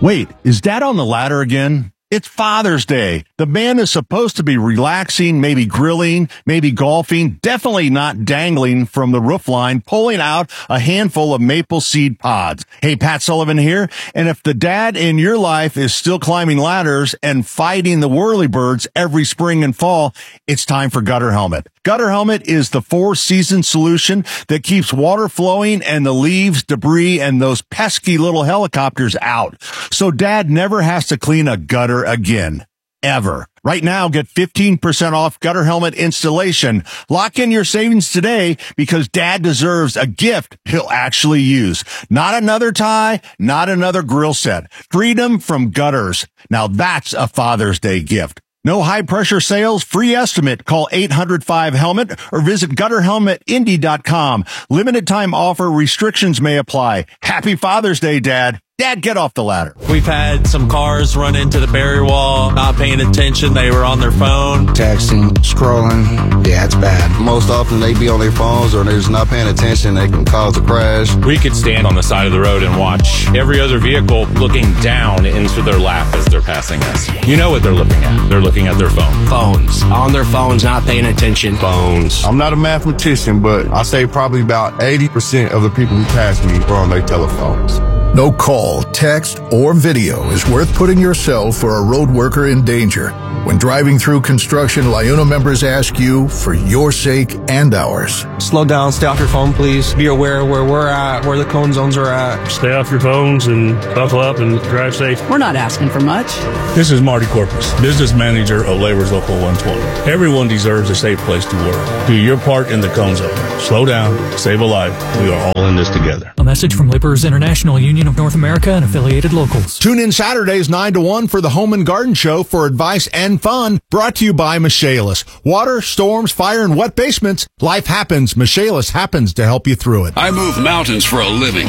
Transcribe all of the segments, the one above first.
Wait, is Dad on the ladder again? It's Father's Day. The man is supposed to be relaxing, maybe grilling, maybe golfing, definitely not dangling from the roofline, pulling out a handful of maple seed pods. Hey, Pat Sullivan here. And if the dad in your life is still climbing ladders and fighting the whirlybirds every spring and fall, it's time for Gutter Helmet. Gutter Helmet is the 4-season solution that keeps water flowing and the leaves, debris, and those pesky little helicopters out. So Dad never has to clean a gutter again. Ever. Right now, get 15% off Gutter Helmet installation. Lock in your savings today because Dad deserves a gift he'll actually use. Not another tie, not another grill set. Freedom from gutters. Now that's a Father's Day gift. No high-pressure sales, free estimate. Call 800-5-HELMET or visit gutterhelmetindy.com. Limited time offer, restrictions may apply. Happy Father's Day, Dad. Dad, get off the ladder. We've had some cars run into the barrier wall, not paying attention. They were on their phone. Texting, scrolling. Yeah, it's bad. Most often they be on their phones or they're just not paying attention. They can cause a crash. We could stand on the side of the road and watch every other vehicle looking down into their lap as they're passing us. You know what they're looking at. They're looking at their phone. Phones. On their phones, not paying attention. Phones. I'm not a mathematician, but I say probably about 80% of the people who pass me are on their telephones. No call, text, or video is worth putting yourself or a road worker in danger. When driving through construction, LIUNA members ask you for your sake and ours. Slow down, stay off your phone, please. Be aware of where we're at, where the cone zones are at. Stay off your phones and buckle up and drive safe. We're not asking for much. This is Marty Corpus, business manager of Labor's Local 120. Everyone deserves a safe place to work. Do your part in the cone zone. Slow down, save a life. We are all in this together. A message from Laborers International Union of North America and affiliated locals. Tune in Saturdays 9 to 1 for the Home and Garden Show for advice and fun. Brought to you by Michaelis. Water, storms, fire, and wet basements. Life happens. Michaelis happens to help you through it. I move mountains for a living.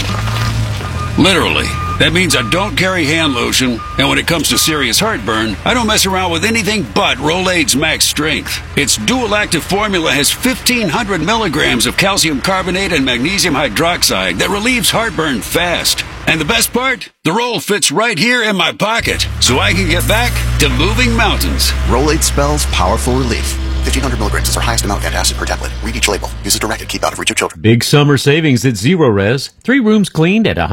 Literally. That means I don't carry hand lotion, and when it comes to serious heartburn, I don't mess around with anything but Rolaids Max Strength. Its dual-active formula has 1,500 milligrams of calcium carbonate and magnesium hydroxide that relieves heartburn fast. And the best part? The roll fits right here in my pocket, so I can get back to moving mountains. Rolaids spells powerful relief. 1,500 milligrams is our highest amount of antacid per tablet. Read each label. Use as directed. Keep out of reach of children. Big summer savings at Zero Res. 3 rooms cleaned at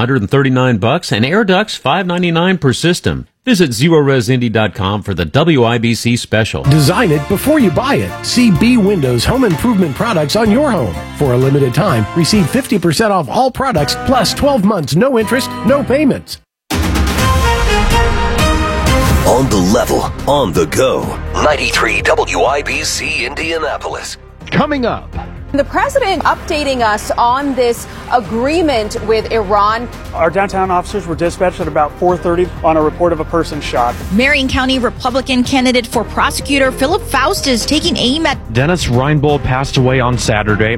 $139 and air ducts $599 per system. Visit ZeroResIndy.com for the WIBC special. Design it before you buy it. See B Windows home improvement products on your home. For a limited time, receive 50% off all products plus 12 months, no interest, no payments. On the level, on the go. 93 WIBC Indianapolis. Coming up. The president updating us on this agreement with Iran. Our downtown officers were dispatched at about 4:30 on a report of a person shot. Marion County Republican candidate for prosecutor Philip Faust is taking aim at Dennis Reinbold passed away on Saturday.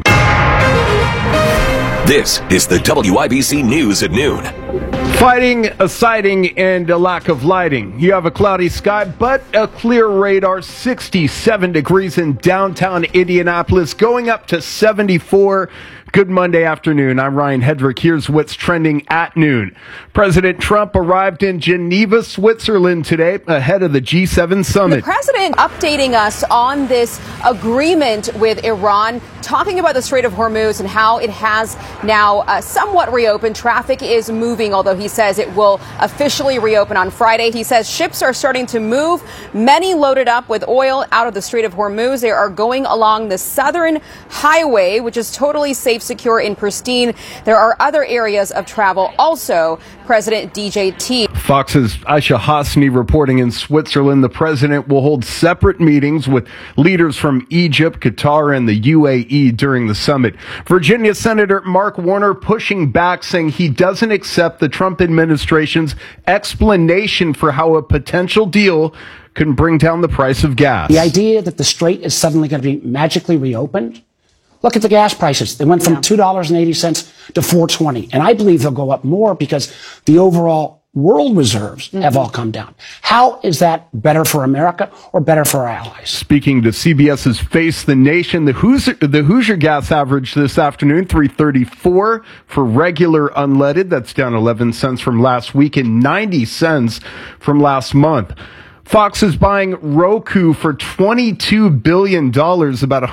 This is the WIBC News at noon. Fighting a sighting and a lack of lighting. You have a cloudy sky, but a clear radar. 67 degrees in downtown Indianapolis, going up to 74. Good Monday afternoon. I'm Ryan Hedrick. Here's what's trending at noon. President Trump arrived in Geneva, Switzerland today ahead of the G7 summit. The president updating us on this agreement with Iran, talking about the Strait of Hormuz and how it has now somewhat reopened. Traffic is moving, although he says it will officially reopen on Friday. He says ships are starting to move, many loaded up with oil out of the Strait of Hormuz. They are going along the southern highway, which is totally safe, secure, and pristine. There are other areas of travel also. President DJT. Fox's Aisha Hasni reporting in Switzerland. The president will hold separate meetings with leaders from Egypt, Qatar, and the UAE during the summit. Virginia Senator Mark Warner pushing back, saying he doesn't accept the Trump administration's explanation for how a potential deal can bring down the price of gas. The idea that the strait is suddenly going to be magically reopened. Look at the gas prices. They went from $2.80 to $4.20. And I believe they'll go up more because the overall world reserves have all come down. How is that better for America or better for our allies? Speaking to CBS's Face the Nation, the Hoosier gas average this afternoon, $3.34 for regular unleaded. That's down 11 cents from last week and 90 cents from last month. Fox is buying Roku for $22 billion, about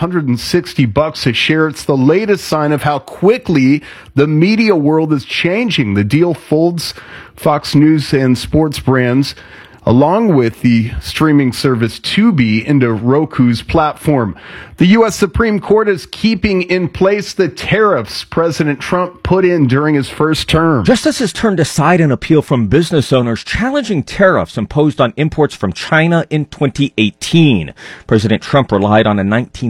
$160 a share. It's the latest sign of how quickly the media world is changing. The deal folds Fox News and sports brands, along with the streaming service Tubi, into Roku's platform. The U.S. Supreme Court is keeping in place the tariffs President Trump put in during his first term. Justice has turned aside an appeal from business owners challenging tariffs imposed on imports from China in 2018. President Trump relied on a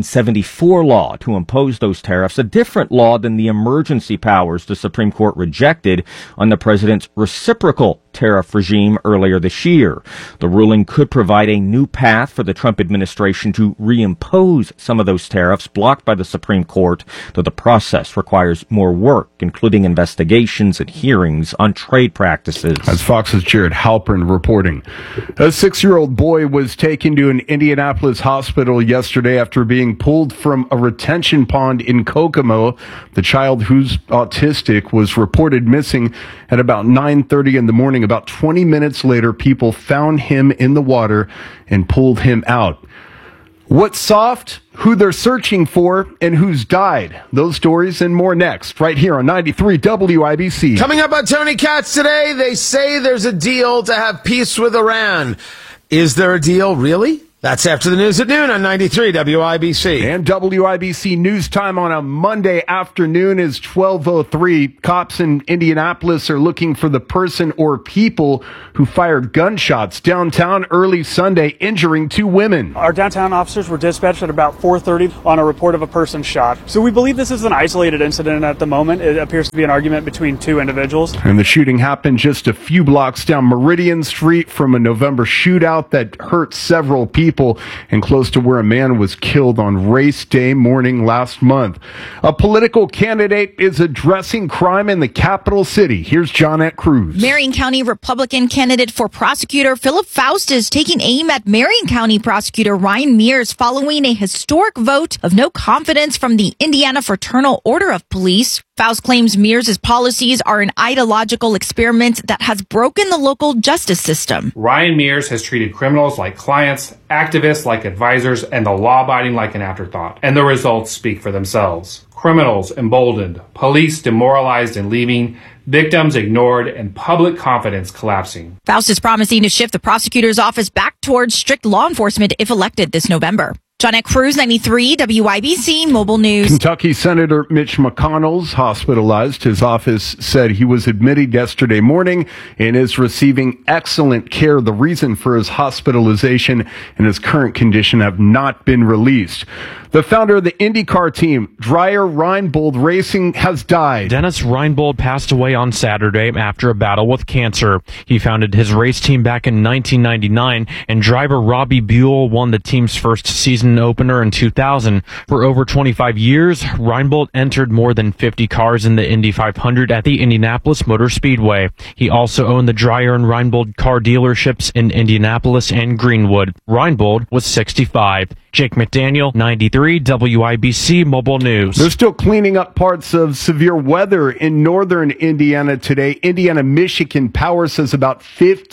1974 law to impose those tariffs, a different law than the emergency powers the Supreme Court rejected on the president's reciprocal tariff regime earlier this year. The ruling could provide a new path for the Trump administration to reimpose some of those tariffs blocked by the Supreme Court, though the process requires more work, including investigations and hearings on trade practices. As Fox's Jared Halpern reporting. A 6-year-old boy was taken to an Indianapolis hospital yesterday after being pulled from a retention pond in Kokomo. The child, who's autistic, was reported missing at about 9:30 in the morning. About 20 minutes later, people found him in the water and pulled him out. What's soft, who they're searching for, and who's died. Those stories and more next, right here on 93 WIBC. Coming up on Tony Katz today, they say there's a deal to have peace with Iran. Is there a deal, really? That's after the news at noon on 93 WIBC. And WIBC News Time on a Monday afternoon is 12:03. Cops in Indianapolis are looking for the person or people who fired gunshots downtown early Sunday, injuring 2 women. Our downtown officers were dispatched at about 4:30 on a report of a person shot. So we believe this is an isolated incident at the moment. It appears to be an argument between 2 individuals. And the shooting happened just a few blocks down Meridian Street from a November shootout that hurt several people, and close to where a man was killed on race day morning last month. A political candidate is addressing crime in the capital city. Here's Johnette Cruz. Marion County Republican candidate for prosecutor Philip Faust is taking aim at Marion County prosecutor Ryan Mears following a historic vote of no confidence from the Indiana Fraternal Order of Police. Faust claims Mears' policies are an ideological experiment that has broken the local justice system. Ryan Mears has treated criminals like clients, activists like advisors, and the law-abiding like an afterthought. And the results speak for themselves. Criminals emboldened, police demoralized and leaving, victims ignored, and public confidence collapsing. Faust is promising to shift the prosecutor's office back towards strict law enforcement if elected this November. Johnette Cruz, 93 WIBC Mobile News. Kentucky Senator Mitch McConnell's hospitalized. His office said he was admitted yesterday morning and is receiving excellent care. The reason for his hospitalization and his current condition have not been released. The founder of the IndyCar team, Dreyer Reinbold Racing, has died. Dennis Reinbold passed away on Saturday after a battle with cancer. He founded his race team back in 1999, and driver Robbie Buell won the team's first season opener in 2000. For over 25 years, Reinbold entered more than 50 cars in the Indy 500 at the Indianapolis Motor Speedway. He also owned the Dreyer and Reinbold car dealerships in Indianapolis and Greenwood. Reinbold was 65. Jake McDaniel, 93 WIBC Mobile News. They're still cleaning up parts of severe weather in northern Indiana today. Indiana Michigan Power says about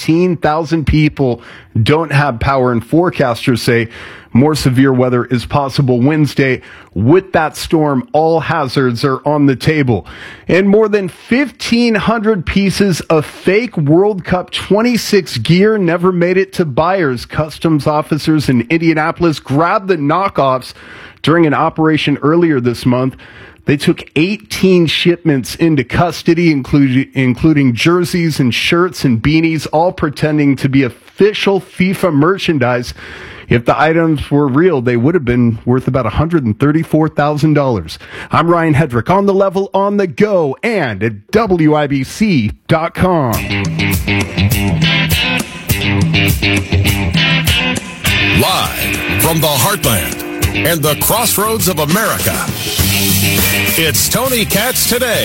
15,000 people don't have power, and forecasters say more severe weather is possible Wednesday. With that storm, all hazards are on the table. And more than 1,500 pieces of fake World Cup 26 gear never made it to buyers. Customs officers in Indianapolis grabbed the knockoffs during an operation earlier this month. They took 18 shipments into custody, including jerseys and shirts and beanies, all pretending to be official FIFA merchandise. If the items were real, they would have been worth about $134,000. I'm Ryan Hedrick, on the level, on the go, and at WIBC.com. Live from the heartland and the crossroads of America, it's Tony Katz Today.